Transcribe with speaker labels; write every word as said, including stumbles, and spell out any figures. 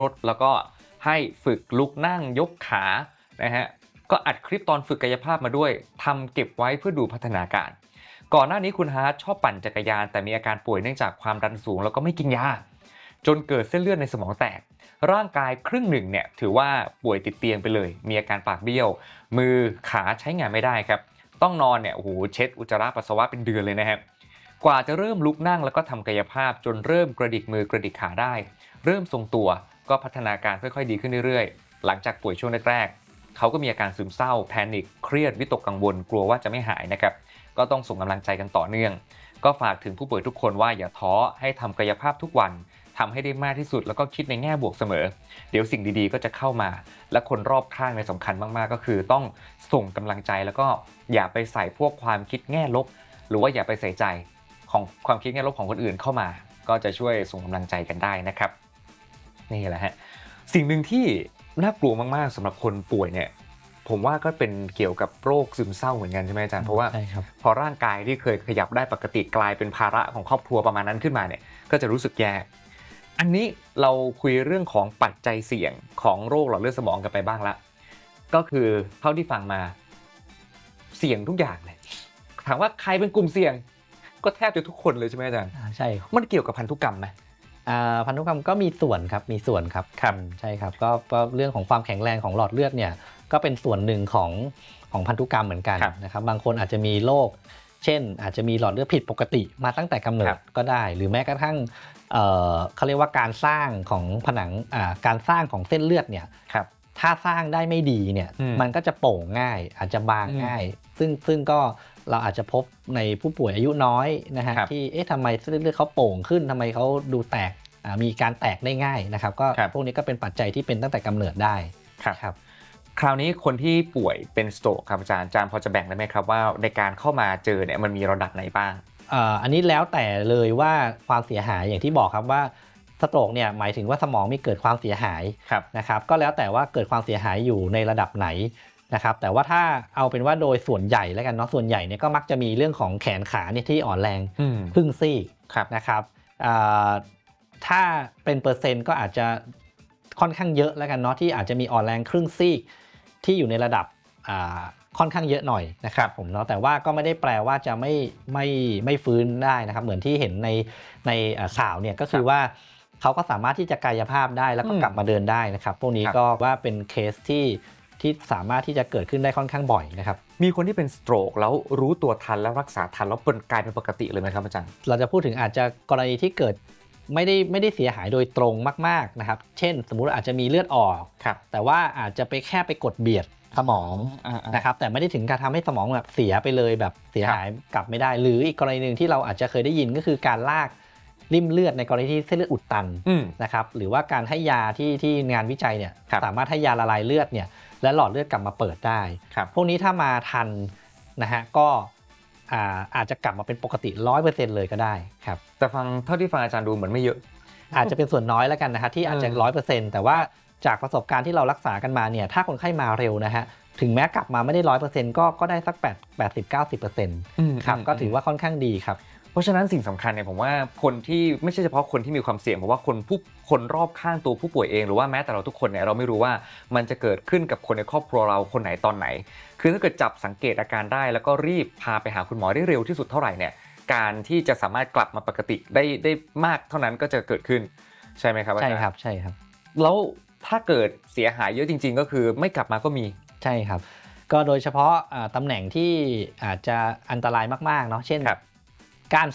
Speaker 1: รถแล้วก็ให้ฝึกลุกนั่งยกขานะฮะก็อัดคลิปตอนฝึกกายภาพมาด้วยทำเก็บไว้เพื่อดูพัฒนาการก่อนหน้านี้คุณฮาร์ดชอบปั่นจักรยานแต่มีอาการป่วยเนื่องจากความดันสูงแล้วก็ไม่กินยาจนเกิดเส้นเลือดในสมองแตกร่างกายครึ่งหนึ่งเนี่ยถือว่าป่วยติดเตียงไปเลยมีอาการปากเบี้ยวมือขาใช้งานไม่ได้ครับต้องนอนเนี่ยโอ้โหเช็ดอุจจาระปัสสาวะเป็นเดือนเลยนะครับกว่าจะเริ่มลุกนั่งแล้วก็ทำกายภาพจนเริ่มกระดิกมือกระดิกขาได้เริ่มทรงตัวก็พัฒนาการค่อยๆดีขึ้นเรื่อยๆหลังจากป่วยช่วงแรกๆเขาก็มีอาการซึมเศร้าแพนิคเครียดวิตกกังวลกลัวว่าจะไม่หายนะครับก็ต้องส่งกำลังใจกันต่อเนื่องก็ฝากถึงผู้ป่วยทุกคนว่าอย่าท้อให้ทำกายภาพทุกวันทำให้ได้มากที่สุดแล้วก็คิดในแง่บวกเสมอเดี๋ยวสิ่งดีๆก็จะเข้ามาและคนรอบข้างในสำคัญมากๆก็คือต้องส่งกำลังใจแล้วก็อย่าไปใส่พวกความคิดแง่ลบหรือว่าอย่าไปใส่ใจของความคิดแง่ลบของคนอื่นเข้ามาก็จะช่วยส่งกำลังใจกันได้นะครับนี่แหละฮะสิ่งหนึ่งที่น่ากลัวมากๆสำหรับคนป่วยเนี่ยผมว่าก็เป็นเกี่ยวกับโรคซึมเศร้าเหมือนกันใช่ไหมอาจารย์เพราะว่าพอร่างกายที่เคยขยับได้ปกติกลายเป็นภาระของครอบครัวประมาณนั้นขึ้นมาเนี่ยก็จะรู้สึกแย่อันนี้เราคุยเรื่องของปัจจัยเสี่ยงของโรคหลอดเลือดสมองกันไปบ้างละก็คือเท่าที่ฟังมาเสี่ยงทุกอย่างเลยถามว่าใครเป็นกลุ่มเสี่ยงก็แทบจะทุกคนเลยใช่ไหมอาจารย์
Speaker 2: ใช่
Speaker 1: มันเกี่ยวกับพันธุกรรมไหม
Speaker 2: พันธุกรรมก็มีส่วนครับมีส่วนครับ
Speaker 1: ครับ
Speaker 2: ใช่ครับก็เรื่องของความแข็งแรงของหลอดเลือดเนี่ยก็เป็นส่วนหนึ่งของของพันธุกรรมเหมือนกันนะครับบางคนอาจจะมีโรคเช่นอาจจะมีหลอดเลือดผิดปกติมาตั้งแต่กำเนิดก็ได้หรือแม้กระทั่งเอ่อเขาเรียกว่าการสร้างของผนังอ่าการสร้างของเส้นเลือดเนี่ยถ้าสร้างได้ไม่ดีเนี่ยมันก็จะโป่งง่ายอาจจะบางง่ายซึ่งซึ่งก็เราอาจจะพบในผู้ป่วยอายุน้อยนะฮะที่เอ๊ะทำไมเส้นเลือดเขาโป่งขึ้นทำไมเขาดูแตกมีการแตกได้ง่ายนะครับก็พวกนี้ก็เป็นปัจจัยที่เป็นตั้งแต่กำเนิดได้
Speaker 1: ครับคราวนี้คนที่ป่วยเป็นสโตรกครับอาจารย์อาจารย์พอจะแบ่งได้ไหมครับว่าในการเข้ามาเจอเนี่ยมันมีระดับไหนบ้าง
Speaker 2: อันนี้แล้วแต่เลยว่าความเสียหายอย่างที่บอกครับว่าสโตรกเนี่ยหมายถึงว่าสมองมีเกิดความเสียหายนะครับก็แล้วแต่ว่าเกิดความเสียหายอยู่ในระดับไหนนะครับแต่ว่าถ้าเอาเป็นว่าโดยส่วนใหญ่แล้วกันเนาะส่วนใหญ่เนี่ยก็มักจะมีเรื่องของแขนขาเนี่ยที่อ่อนแรงครึ่งซีกนะครับถ้าเป็นเปอร์เซ็นต์ก็อาจจะค่อนข้างเยอะแล้วกันเนาะที่อาจจะมีอ่อนแรงครึ่งซีกที่อยู่ในระดับค่อนข้างเยอะหน่อยนะครับผมเนาะแต่ว่าก็ไม่ได้แปลว่าจะไม่ไม่ไม่ฟื้นได้นะครับเหมือนที่เห็นในในข่าวเนี่ยก็คือว่าเขาก็สามารถที่จะกายภาพได้แล้วก็กลับมาเดินได้นะครับพวกนี้ก็ว่าเป็นเคสที่ที่สามารถที่จะเกิดขึ้นได้ค่อนข้างบ่อยนะครับ
Speaker 1: มีคนที่เป็นสโตรกแล้วรู้ตัวทันแล้วรักษาทันแล้วเป็นกลายเป็นปกติเลยไหมครับอาจารย์
Speaker 2: เราจะพูดถึงอาจจะกรณีที่เกิดไม่ได้ไม่ได้เสียหายโดยตรงมากๆนะครับเช่นสมมุติอาจจะมีเลือดออกแต่ว่าอาจจะไปแค่ไปกดเบียดสมองนะครับแต่ไม่ได้ถึงการทำให้สมองแบบเสียไปเลยแบบเสียหายกลับไม่ได้หรืออีกกรณีหนึ่งที่เราอาจจะเคยได้ยินก็คือการลากริ่มเลือดในกรณีที่เส้นเลือดอุดตันนะครับหรือว่าการให้ยาที่ที่งานวิจัยเนี่ยสามารถให้ยาละลายเลือดเนี่ยและหลอดเลือดกลับมาเปิดได้พวกนี้ถ้ามาทันนะฮะก็อาจจะกลับมาเป็นปกติ ร้อยเปอร์เซ็นต์ เลยก็ได้ครับ
Speaker 1: แต่ฟังเท่าที่ฟังอาจารย์ดูเหมือนไม่เยอะ
Speaker 2: อาจจะเป็นส่วนน้อยแล้วกันนะฮะที่อาจจะ ร้อยเปอร์เซ็นต์ แต่ว่าจากประสบการณ์ที่เรารักษากันมาเนี่ยถ้าคนไข้มาเร็วนะฮะถึงแม้กลับมาไม่ได้ ร้อยเปอร์เซ็นต์ ก็ก็ได้สักแปดสิบ เก้าสิบเปอร์เซ็นต์ ครับก็ถือว่าค่อนข้างดีครับ
Speaker 1: เพราะฉะนั้นสิ่งสำคัญเนี่ยผมว่าคนที่ไม่ใช่เฉพาะคนที่มีความเสี่ยงผมว่าคนผู้คนรอบข้างตัวผู้ป่วยเองหรือว่าแม้แต่เราทุกคนเนี่ยเราไม่รู้ว่ามันจะเกิดขึ้นกับคนในครอบครัวเราคนไหนตอนไหนคือถ้าเกิดจับสังเกตอาการได้แล้วก็รีบพาไปหาคุณหมอได้เร็วที่สุดเท่าไหร่เนี่ยการที่จะสามารถกลับมาปกติได้ได้มากเท่านั้นก็จะเกิดขึ้นใช่ไหมครับ
Speaker 2: ใช่ครับใช่ครับ
Speaker 1: แล้วถ้าเกิดเสียหายเยอะจริงๆก็คือไม่กลับมาก็มี
Speaker 2: ใช่ครับก็โดยเฉพาะตำแหน่งที่อาจจะอันตรายมากๆเนาะเช่น